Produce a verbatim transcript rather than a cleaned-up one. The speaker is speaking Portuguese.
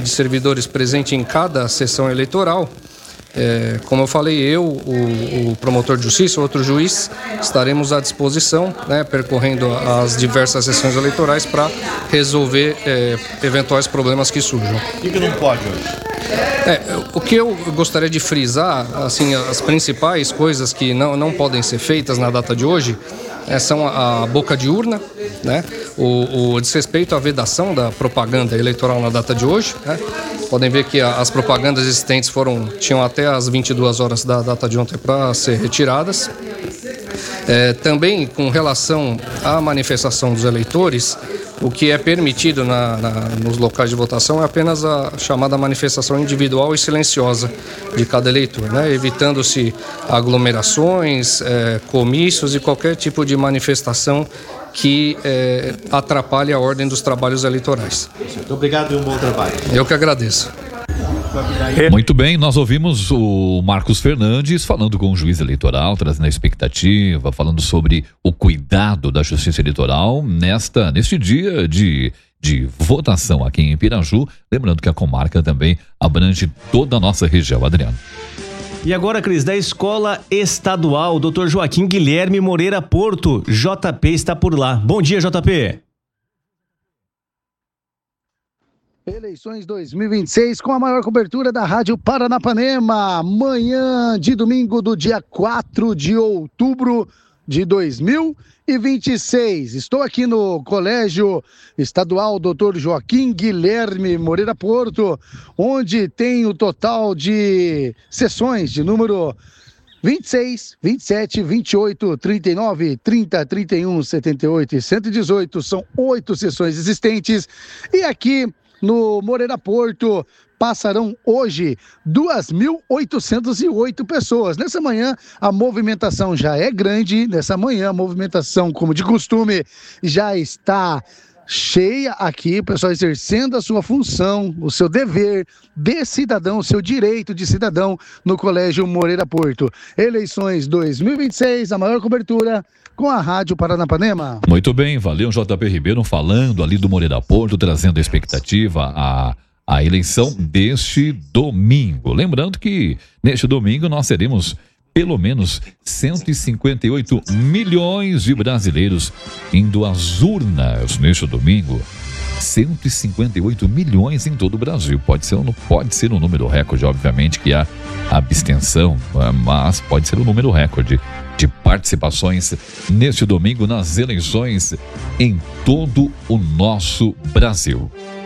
de servidores presente em cada sessão eleitoral. É, como eu falei, eu, o, o promotor de justiça, outro juiz, estaremos à disposição, né, percorrendo as diversas sessões eleitorais para resolver é, eventuais problemas que surjam. O que não pode hoje? É, o que eu gostaria de frisar, assim, as principais coisas que não, não podem ser feitas na data de hoje é, são a, a boca de urna, né, o, o desrespeito à vedação da propaganda eleitoral na data de hoje, né. Podem ver que as propagandas existentes foram, tinham até as vinte e duas horas da data de ontem para ser retiradas. É, também com relação à manifestação dos eleitores, o que é permitido na, na, nos locais de votação é apenas a chamada manifestação individual e silenciosa de cada eleitor, né? Evitando-se aglomerações, é, comícios e qualquer tipo de manifestação que é, atrapalhe a ordem dos trabalhos eleitorais. Muito obrigado e um bom trabalho. Eu que agradeço. Muito bem, nós ouvimos o Marcos Fernandes falando com o juiz eleitoral, trazendo a expectativa, falando sobre o cuidado da justiça eleitoral nesta, neste dia de, de votação aqui em Piraju. Lembrando que a comarca também abrange toda a nossa região. Adriano. E agora, Cris, da Escola Estadual, doutor Joaquim Guilherme Moreira Porto, J P está por lá. Bom dia, J P. Eleições dois mil e vinte e seis com a maior cobertura da Rádio Paranapanema. Manhã de domingo do dia quatro de outubro de dois mil e vinte e seis. Estou aqui no Colégio Estadual doutor Joaquim Guilherme Moreira Porto, onde tem o total de sessões de número vinte e seis, vinte e sete, vinte e oito, trinta e nove, trinta, trinta e um, setenta e oito e cento e dezoito. São oito sessões existentes. E aqui no Moreira Porto passarão hoje duas mil oitocentas e oito pessoas. Nessa manhã a movimentação já é grande, nessa manhã a movimentação, como de costume, já está cheia aqui, o pessoal exercendo a sua função, o seu dever de cidadão, o seu direito de cidadão no Colégio Moreira Porto. Eleições dois mil e vinte e seis, a maior cobertura com a Rádio Paranapanema. Muito bem, valeu J P Ribeiro falando ali do Moreira Porto, trazendo a expectativa a, a eleição deste domingo. Lembrando que neste domingo nós teremos pelo menos cento e cinquenta e oito milhões de brasileiros indo às urnas neste domingo. cento e cinquenta e oito milhões em todo o Brasil. Pode ser, um, pode ser um número recorde, obviamente, que há abstenção, mas pode ser um número recorde de participações neste domingo nas eleições em todo o nosso Brasil.